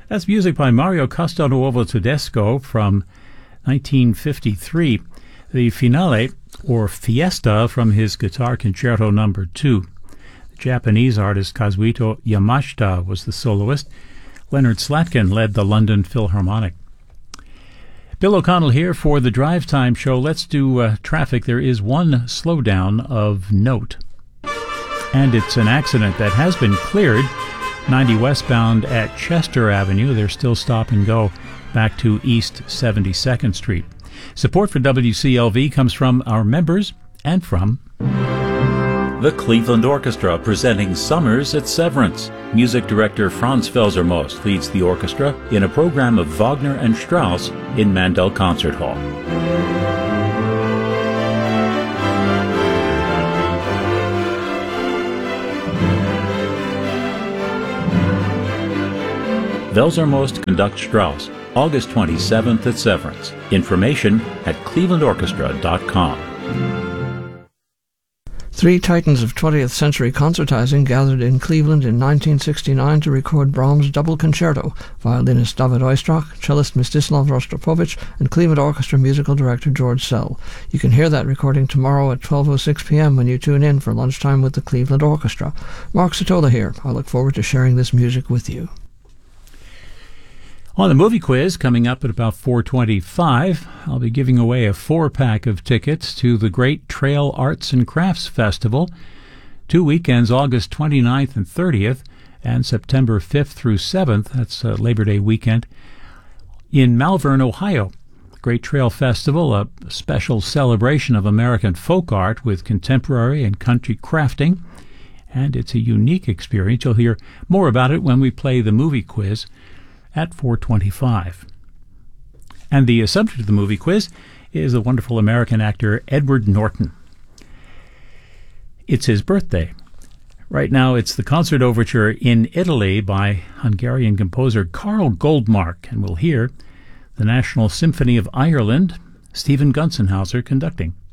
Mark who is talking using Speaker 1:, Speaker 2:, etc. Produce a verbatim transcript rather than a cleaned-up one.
Speaker 1: That's music by Mario Castelnuovo Tedesco from nineteen fifty-three. The finale, or fiesta, from his Guitar Concerto Number two. The Japanese artist Kazuhito Yamashita was the soloist. Leonard Slatkin led the London Philharmonic. Bill O'Connell here for the Drive Time Show. Let's do uh, traffic. There is one slowdown of note, and it's an accident that has been cleared. ninety westbound at Chester Avenue. They're still stop and go back to East seventy-second Street. Support for W C L V comes from our members and from
Speaker 2: the Cleveland Orchestra, presenting Summers at Severance. Music director Franz Felsermost leads the orchestra in a program of Wagner and Strauss in Mandel Concert Hall. Felsermost conducts Strauss, August twenty-seventh at Severance. Information at cleveland orchestra dot com.
Speaker 3: Three titans of twentieth century concertizing gathered in Cleveland in nineteen sixty-nine to record Brahms' Double Concerto. Violinist David Oistrakh, cellist Mstislav Rostropovich, and Cleveland Orchestra musical director George Sell. You can hear that recording tomorrow at twelve oh six p.m. when you tune in for Lunchtime with the Cleveland Orchestra. Mark Sotola here. I look forward to sharing this music with you.
Speaker 1: On the movie quiz, coming up at about four twenty-five, I'll be giving away a four-pack of tickets to the Great Trail Arts and Crafts Festival. Two weekends, August twenty-ninth and thirtieth, and September fifth through seventh, that's uh, Labor Day weekend, in Malvern, Ohio. The Great Trail Festival, a special celebration of American folk art with contemporary and country crafting, and it's a unique experience. You'll hear more about it when we play the movie quiz at four twenty-five. And the subject of the movie quiz is the wonderful American actor Edward Norton. It's his birthday. Right now it's the concert overture in Italy by Hungarian composer Karl Goldmark, and we'll hear the National Symphony of Ireland, Stephen Gunsenhauser conducting.